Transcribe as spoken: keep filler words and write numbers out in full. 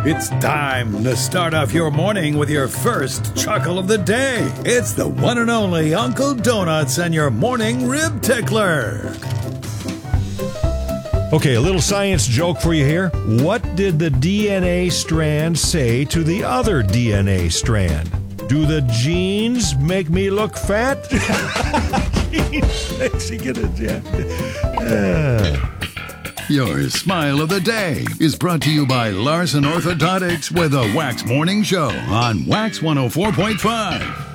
It's time to start off your morning with your first chuckle of the day. It's the one and only Uncle Donuts and your morning rib tickler. Okay, a little science joke for you here. What did the D N A strand say to the other D N A strand? Do the genes make me look fat? Genes, you get it, yeah. Uh. Your smile of the day is brought to you by Larson Orthodontics with a Wax Morning Show on Wax one oh four point five.